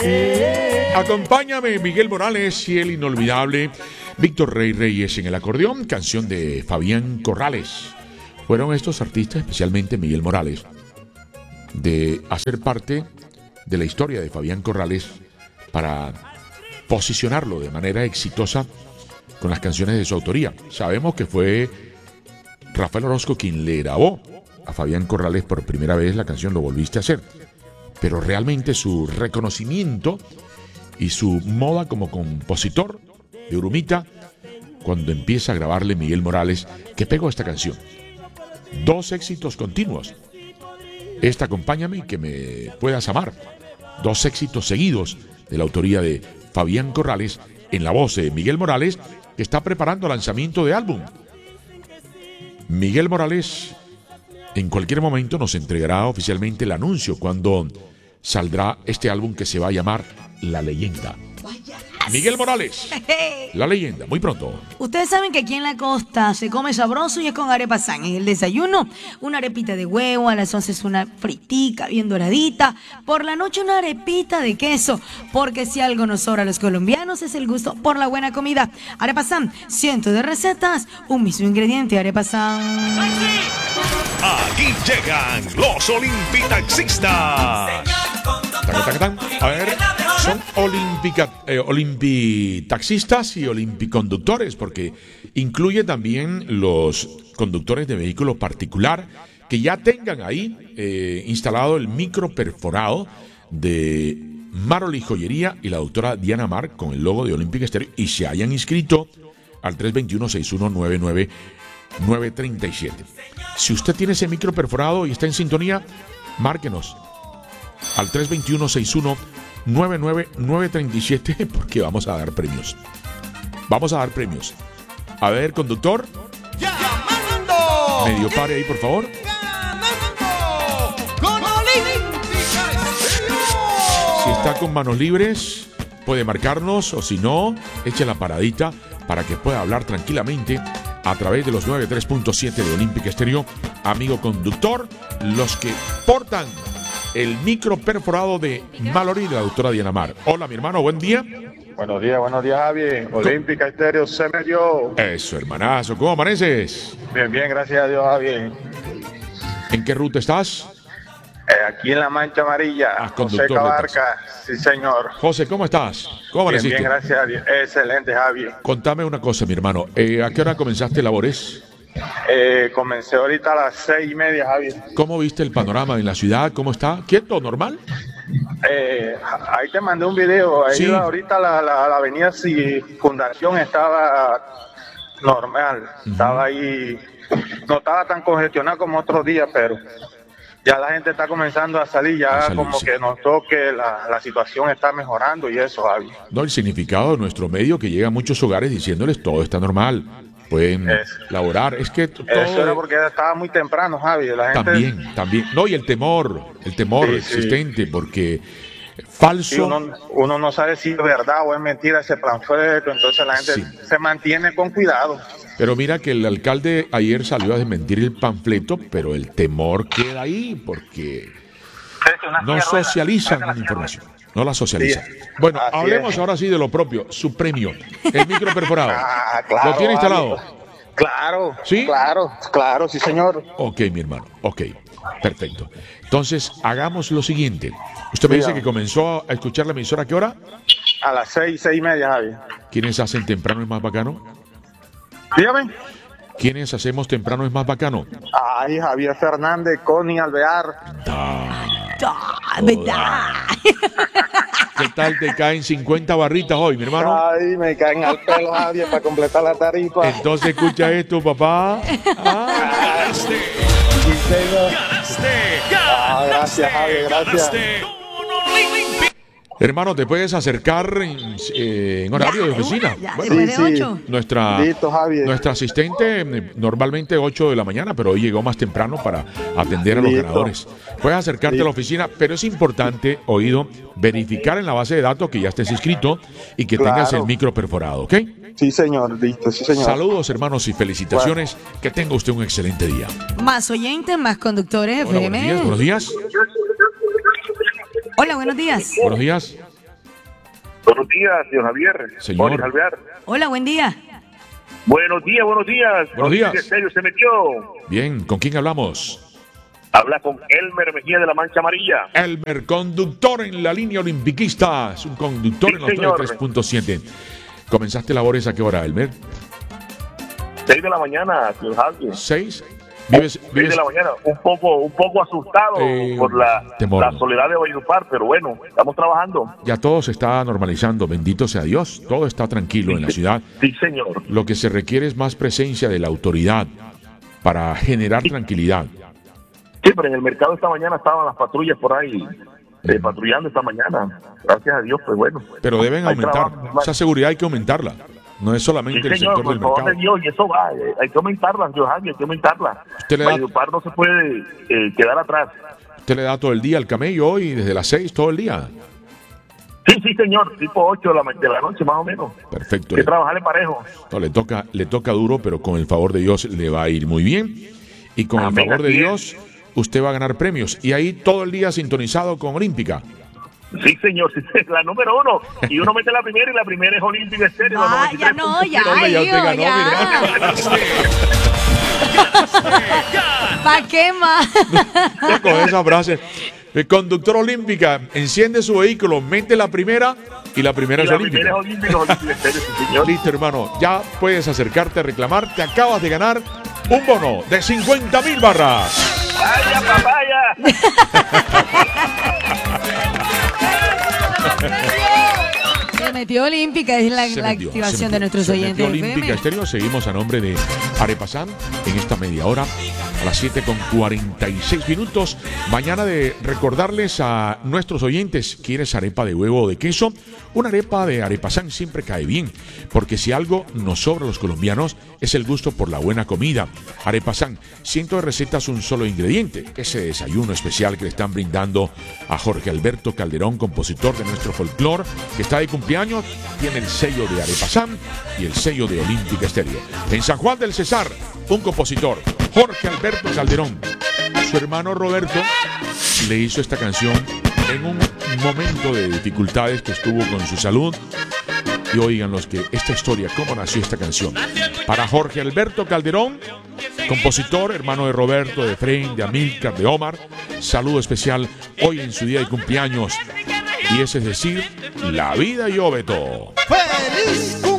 Acompáñame, Miguel Morales y el inolvidable Víctor Rey Reyes en el acordeón, canción de Fabián Corrales. Fueron estos artistas, especialmente Miguel Morales, de hacer parte de la historia de Fabián Corrales para posicionarlo de manera exitosa con las canciones de su autoría. Sabemos que fue Rafael Orozco quien le grabó a Fabián Corrales por primera vez la canción Lo Volviste a Hacer, pero realmente su reconocimiento y su moda como compositor de Urumita cuando empieza a grabarle Miguel Morales, que pegó esta canción. 2 éxitos continuos. Esta Acompáñame y Que me puedas amar. 2 éxitos seguidos de la autoría de Fabián Corrales en la voz de Miguel Morales, que está preparando el lanzamiento de álbum. Miguel Morales en cualquier momento nos entregará oficialmente el anuncio cuando saldrá este álbum que se va a llamar La Leyenda. Miguel Morales, La Leyenda, muy pronto. Ustedes saben que aquí en la costa se come sabroso y es con arepa san. En el desayuno, una arepita de huevo, a las 11 es una fritica bien doradita, por la noche una arepita de queso, porque si algo nos sobra a los colombianos es el gusto por la buena comida. Arepa san, cientos de recetas, un mismo ingrediente, arepa san. Aquí llegan los Olimpitaxistas. A ver, son olimpitaxistas y olimpiconductores, porque incluye también los conductores de vehículo particular que ya tengan ahí instalado el micro perforado de Maroli Joyería y la doctora Diana Mar con el logo de Olympic Stereo y se hayan inscrito al 321-6199937. Si usted tiene ese micro perforado y está en sintonía, márquenos al 321-6199937 porque vamos a dar premios. A ver, conductor. ¡Llamando! Medio pare ahí, por favor. ¡Ganando! ¡Con Olímpica Estéreo! Si está con manos libres, puede marcarnos, o si no, eche la paradita para que pueda hablar tranquilamente a través de los 93.7 de Olympic Stereo. Amigo conductor, los que portan el micro perforado de Mallory de la doctora Diana Mar. Hola, mi hermano, buen día. Buenos días, Javi. Olímpica Estéreo se me dio. Eso, hermanazo, ¿cómo amaneces? Bien, gracias a Dios, Javi. ¿En qué ruta estás? Aquí en la Mancha Amarilla, José Cabarca, sí señor. José, ¿cómo estás? ¿Cómo amaneciste? Bien, gracias a Dios. Excelente, Javi. Contame una cosa, mi hermano. ¿A qué hora comenzaste labores? Comencé ahorita a las 6:30, Javi. ¿Cómo viste el panorama en la ciudad? ¿Cómo está? ¿Quieto? ¿Normal? Ahí te mandé un video. Ahí sí. Ahorita la avenida Fundación estaba normal. Estaba ahí, no estaba tan congestionada como otros días, pero ya la gente está comenzando a salir, como que notó que la situación está mejorando y eso, Javi. No, el significado de nuestro medio que llega a muchos hogares diciéndoles todo está normal. Pueden laborar. Es que todo... Eso era porque estaba muy temprano, Javi. La gente... También. No, y el temor existente, porque falso... Sí, uno no sabe si es verdad o es mentira ese panfleto, entonces la gente se mantiene con cuidado. Pero mira que el alcalde ayer salió a desmentir el panfleto, pero el temor queda ahí porque no socializan la información. No la socializan. Sí. Bueno, hablemos ahora sí de lo propio, su premio, el micro perforado. Claro, ¿lo tiene instalado? Claro, ¿sí? Claro, sí señor. Ok, mi hermano, ok, perfecto. Entonces, hagamos lo siguiente. Usted me dice que comenzó a escuchar la emisora, ¿a qué hora? A las 6:30, Javi. ¿Quiénes hacen temprano es más bacano? Dígame. ¿Quiénes hacemos temprano es más bacano? Ay, Javier Fernández, Connie Alvear. ¿Verdad? ¿Qué tal te caen 50 barritas hoy, mi hermano? Ay, me caen al pelo, Javier, para completar la tarifa. Entonces escucha esto, papá. ¡Ganaste! Gracias, Javier, gracias. Hermano, ¿te puedes acercar en horario de oficina? Bueno, sí. Nuestra asistente normalmente 8 de la mañana, pero hoy llegó más temprano para atender a los ganadores. Puedes acercarte a la oficina, pero es importante, oído, verificar en la base de datos que ya estés inscrito y que tengas el micro perforado, ¿ok? Sí, señor, listo, sí, señor. Saludos, hermanos, y felicitaciones. Bueno. Que tenga usted un excelente día. Más oyentes, más conductores, Hola, FM. Buenos días. Hola, buenos días. Buenos días. Buenos días, señor Javier. Señor. Boris Alvear. Hola, buen día. Buenos días, buenos días. Buenos días. ¿En serio se metió? Bien, ¿con quién hablamos? Habla con Elmer Mejía de la Mancha Amarilla. Elmer, conductor en la línea olimpiquista. Es un conductor Sí, en los señor. 3.7. ¿Comenzaste labores a qué hora, Elmer? 6 de la mañana, señor Javier. 6. 6 de la mañana. Un poco asustado por temor. la soledad de Valledupar, pero bueno, estamos trabajando. Ya todo se está normalizando, bendito sea Dios. Todo está tranquilo en la ciudad. Sí, señor. Lo que se requiere es más presencia de la autoridad para generar tranquilidad. Sí, pero en el mercado esta mañana estaban las patrullas por ahí patrullando esta mañana. Gracias a Dios, pues bueno. Pero deben Hay aumentar. trabajo, Esa seguridad hay que aumentarla. No es Sí, solamente el señor, sector por del favor mercado. de Dios, y eso va, hay que aumentarla, señor Javier, hay que aumentarla. Usted le da- Valledupar no se puede quedar atrás. Usted le da todo el día al camello hoy, desde las 6 todo el día. Sí, señor, tipo 8 de la noche más o menos. Perfecto. Hay que trabajarle parejo. No, le toca duro, pero con el favor de Dios le va a ir muy bien. Y con Amén, el favor de así Dios, usted va a ganar premios. Y ahí todo el día sintonizado con Olímpica. Sí, señor, sí, la número 1. Y uno mete la primera y la primera es Olímpica Estéreo. Vaya, no, ya, Hombre, ya usted hijo, ganó, ya. ¿Para qué más? Con esa frase. El conductor Olímpica enciende su vehículo, mete la primera y la primera Y es la Olímpica. primera es Olímpica Estéreo, sí, señor. Listo, hermano. Ya puedes acercarte a reclamar. Te acabas de ganar un bono de 50,000 barras. ¡Vaya, papaya! Se metió Olímpica, es la Se metió, activación se de metió, nuestros se oyentes metió de Olímpica FM. Estéreo. Seguimos a nombre de Arepasán en esta media hora a las 7:46. Mañana de recordarles a nuestros oyentes, ¿quieres arepa de huevo o de queso? Una arepa de Arepasán siempre cae bien, porque si algo nos sobra a los colombianos es el gusto por la buena comida. Arepasán, 100 de recetas, un solo ingrediente. Ese desayuno especial que le están brindando a Jorge Alberto Calderón, compositor de nuestro folclore, que está de cumpleaños, tiene el sello de Arepasán y el sello de Olímpica Estéreo. En San Juan del Cesar, un compositor, Jorge Alberto Calderón. Su hermano Roberto le hizo esta canción en un momento de dificultades que estuvo con su salud. Y oigan esta historia, cómo nació esta canción. Para Jorge Alberto Calderón, compositor, hermano de Roberto, de Efraín, de Amílcar, de Omar. Saludo especial hoy en su día de cumpleaños. Y ese es decir, la vida y Obeto. ¡Feliz